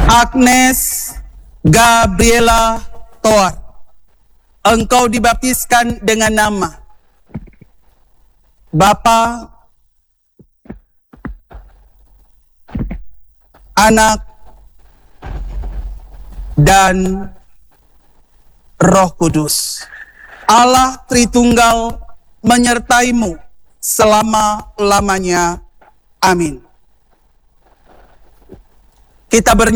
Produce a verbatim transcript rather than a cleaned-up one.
Agnes Gabriela Toar, engkau dibaptiskan dengan nama Bapa, Anak, dan Roh Kudus. Allah Tritunggal menyertaimu selama-lamanya. Amin. Kita bernyanyi.